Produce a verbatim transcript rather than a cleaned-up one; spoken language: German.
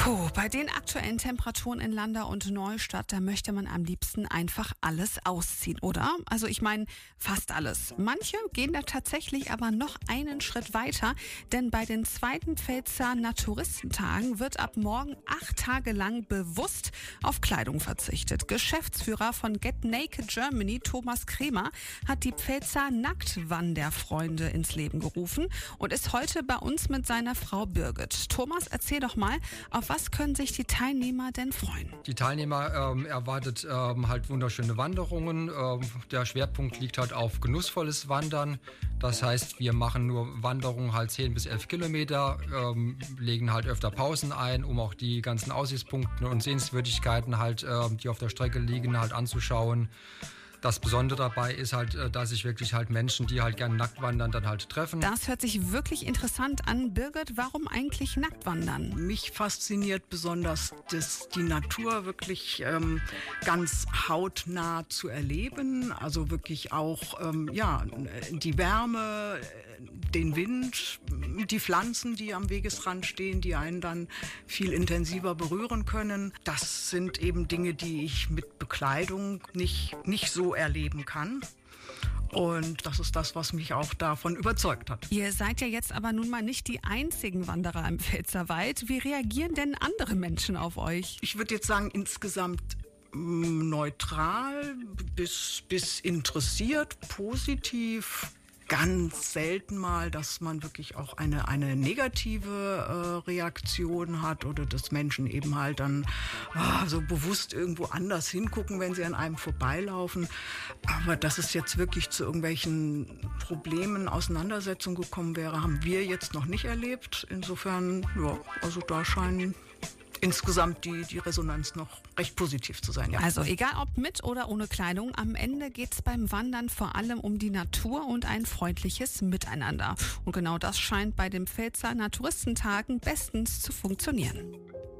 Puh, bei den aktuellen Temperaturen in Landau und Neustadt, da möchte man am liebsten einfach alles ausziehen, oder? Also ich meine, fast alles. Manche gehen da tatsächlich aber noch einen Schritt weiter, denn bei den zweiten Pfälzer Naturistentagen wird ab morgen acht Tage lang bewusst auf Kleidung verzichtet. Geschäftsführer von Get Naked Germany, Thomas Kremer, hat die Pfälzer Nacktwanderfreunde ins Leben gerufen und ist heute bei uns mit seiner Frau Birgit. Thomas, erzähl doch mal, auf was können sich die Teilnehmer denn freuen? Die Teilnehmer ähm, erwartet ähm, halt wunderschöne Wanderungen. Ähm, der Schwerpunkt liegt halt auf genussvolles Wandern. Das heißt, wir machen nur Wanderungen halt zehn bis elf Kilometer, ähm, legen halt öfter Pausen ein, um auch die ganzen Aussichtspunkte und Sehenswürdigkeiten halt, ähm, die auf der Strecke liegen, halt anzuschauen. Das Besondere dabei ist halt, dass sich wirklich halt Menschen, die halt gerne nackt wandern, dann halt treffen. Das hört sich wirklich interessant an. Birgit, warum eigentlich nackt wandern? Mich fasziniert besonders, dass die Natur wirklich ähm, ganz hautnah zu erleben. Also wirklich auch ähm, ja, die Wärme, den Wind, die Pflanzen, die am Wegesrand stehen, die einen dann viel intensiver berühren können. Das sind eben Dinge, die ich mit Bekleidung nicht, nicht so erleben kann. Und das ist das, was mich auch davon überzeugt hat. Ihr seid ja jetzt aber nun mal nicht die einzigen Wanderer im Pfälzerwald. Wie reagieren denn andere Menschen auf euch? Ich würde jetzt sagen, insgesamt neutral bis, bis interessiert, positiv. Ganz selten mal, dass man wirklich auch eine, eine negative äh, Reaktion hat oder dass Menschen eben halt dann oh, so bewusst irgendwo anders hingucken, wenn sie an einem vorbeilaufen. Aber dass es jetzt wirklich zu irgendwelchen Problemen, Auseinandersetzungen gekommen wäre, haben wir jetzt noch nicht erlebt. Insofern, ja, also da scheinen insgesamt die, die Resonanz noch recht positiv zu sein. Ja. Also egal ob mit oder ohne Kleidung, am Ende geht's beim Wandern vor allem um die Natur und ein freundliches Miteinander. Und genau das scheint bei den Pfälzer Naturistentagen bestens zu funktionieren.